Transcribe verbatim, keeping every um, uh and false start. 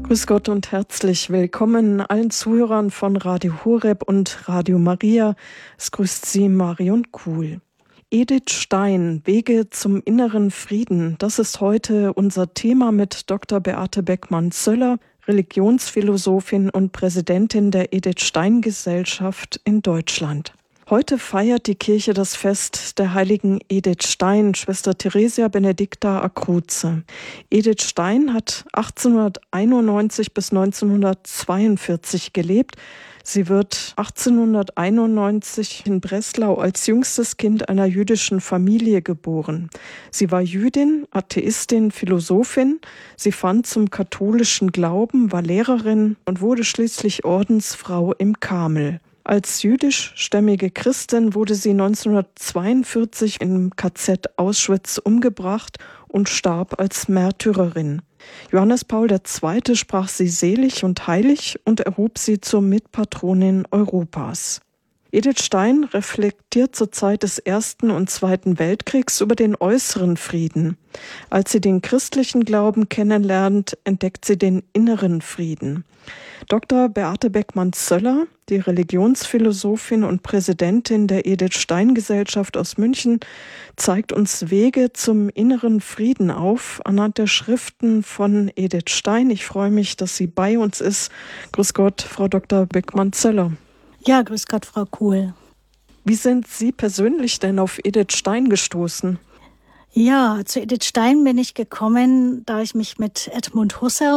Grüß Gott und herzlich willkommen allen Zuhörern von Radio Horeb und Radio Maria. Es grüßt Sie Marion Kuhl. Edith Stein, Wege zum inneren Frieden. Das ist heute unser Thema mit Doktor Beate Beckmann-Zöller, Religionsphilosophin und Präsidentin der Edith Stein Gesellschaft in Deutschland. Heute feiert die Kirche das Fest der heiligen Edith Stein, Schwester Theresia Benedicta Akruzze. Edith Stein hat achtzehnhunderteinundneunzig bis neunzehnhundertzweiundvierzig gelebt. Sie wird achtzehnhunderteinundneunzig in Breslau als jüngstes Kind einer jüdischen Familie geboren. Sie war Jüdin, Atheistin, Philosophin. Sie fand zum katholischen Glauben, war Lehrerin und wurde schließlich Ordensfrau im Karmel. Als jüdischstämmige Christin wurde sie neunzehnhundertzweiundvierzig im K Z Auschwitz umgebracht und starb als Märtyrerin. Johannes Paul der Zweite sprach sie selig und heilig und erhob sie zur Mitpatronin Europas. Edith Stein reflektiert zur Zeit des Ersten und Zweiten Weltkriegs über den äußeren Frieden. Als sie den christlichen Glauben kennenlernt, entdeckt sie den inneren Frieden. Doktor Beate Beckmann-Zöller, die Religionsphilosophin und Präsidentin der Edith Stein Gesellschaft aus München, zeigt uns Wege zum inneren Frieden auf, anhand der Schriften von Edith Stein. Ich freue mich, dass sie bei uns ist. Grüß Gott, Frau Doktor Beckmann-Zöller. Ja, grüß Gott, Frau Kuhl. Wie sind Sie persönlich denn auf Edith Stein gestoßen? Ja, zu Edith Stein bin ich gekommen, da ich mich mit Edmund Husserl